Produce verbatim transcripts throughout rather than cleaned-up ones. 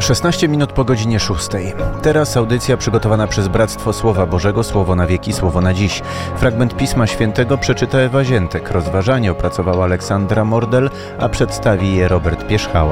szesnaście minut po godzinie szóstej. Teraz audycja przygotowana przez Bractwo Słowa Bożego, Słowo na wieki, Słowo na dziś. Fragment Pisma Świętego przeczyta Ewa Ziętek. Rozważanie opracowała Aleksandra Mordel, a przedstawi je Robert Pierzchała.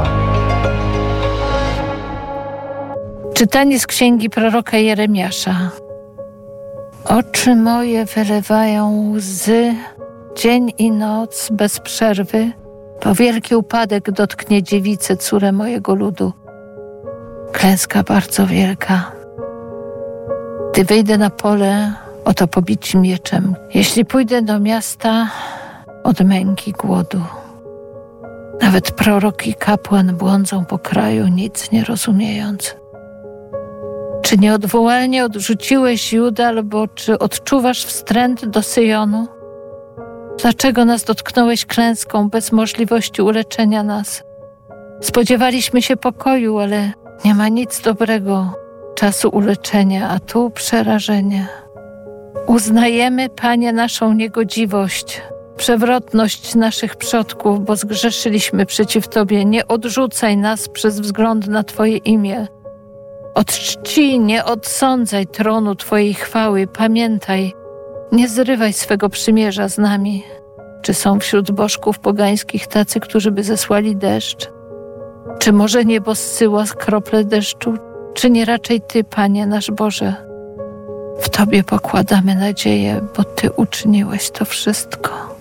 Czytanie z księgi proroka Jeremiasza. Oczy moje wylewają łzy, dzień i noc bez przerwy, bo wielki upadek dotknie dziewicę, córę mojego ludu. Klęska bardzo wielka. Gdy wyjdę na pole, oto pobici mieczem. Jeśli pójdę do miasta, od męki głodu. Nawet prorok i kapłan błądzą po kraju, nic nie rozumiejąc. Czy nieodwołalnie odrzuciłeś Judę, albo czy odczuwasz wstręt do Syjonu? Dlaczego nas dotknąłeś klęską bez możliwości uleczenia nas? Spodziewaliśmy się pokoju, ale nie ma nic dobrego, czasu uleczenia, a tu przerażenie. Uznajemy, Panie, naszą niegodziwość, przewrotność naszych przodków, bo zgrzeszyliśmy przeciw Tobie. Nie odrzucaj nas przez wzgląd na Twoje imię. Od czci nie odsądzaj tronu Twojej chwały. Pamiętaj, nie zrywaj swego przymierza z nami. Czy są wśród bożków pogańskich tacy, którzy by zesłali deszcz? Czy może niebo zsyła krople deszczu? Czy nie raczej Ty, Panie nasz Boże? W Tobie pokładamy nadzieję, bo Ty uczyniłeś to wszystko.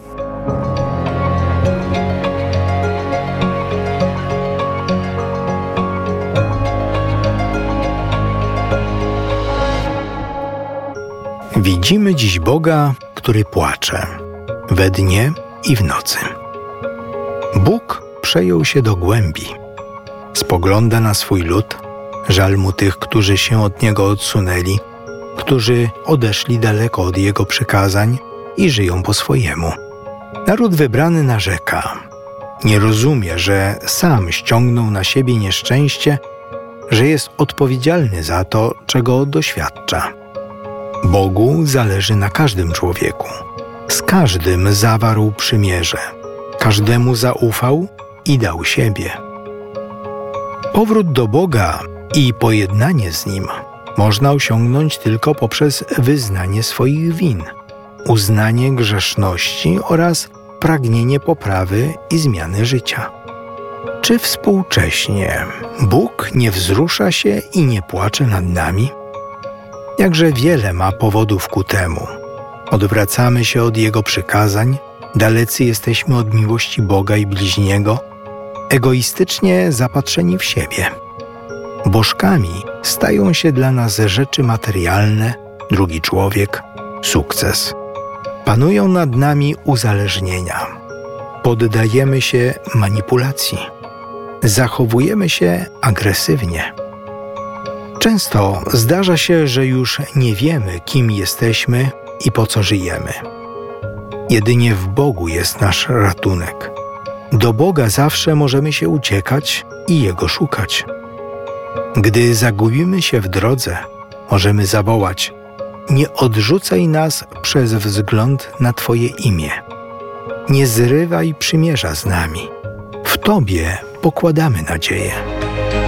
Widzimy dziś Boga, który płacze we dnie i w nocy. Bóg przejął się do głębi. Spogląda na swój lud, żal mu tych, którzy się od Niego odsunęli, którzy odeszli daleko od Jego przykazań i żyją po swojemu. Naród wybrany narzeka. Nie rozumie, że sam ściągnął na siebie nieszczęście, że jest odpowiedzialny za to, czego doświadcza. Bogu zależy na każdym człowieku. Z każdym zawarł przymierze. Każdemu zaufał i dał siebie. Powrót do Boga i pojednanie z Nim można osiągnąć tylko poprzez wyznanie swoich win, uznanie grzeszności oraz pragnienie poprawy i zmiany życia. Czy współcześnie Bóg nie wzrusza się i nie płacze nad nami? Jakże wiele ma powodów ku temu. Odwracamy się od Jego przykazań, dalecy jesteśmy od miłości Boga i bliźniego, egoistycznie zapatrzeni w siebie. Bożkami stają się dla nas rzeczy materialne, drugi człowiek, sukces. Panują nad nami uzależnienia. Poddajemy się manipulacji. Zachowujemy się agresywnie. Często zdarza się, że już nie wiemy, kim jesteśmy i po co żyjemy. Jedynie w Bogu jest nasz ratunek. Do Boga zawsze możemy się uciekać i Jego szukać. Gdy zagubimy się w drodze, możemy zawołać: nie odrzucaj nas przez wzgląd na Twoje imię. Nie zrywaj przymierza z nami. W Tobie pokładamy nadzieję.